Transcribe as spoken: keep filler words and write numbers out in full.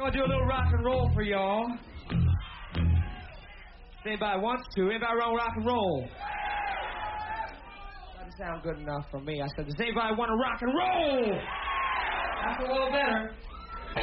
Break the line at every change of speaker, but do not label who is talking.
I'm gonna do a little rock and roll for y'all. If anybody wants to, anybody want rock and roll? Doesn't sound good enough for me. I said, does anybody want to rock and roll? That's a little better.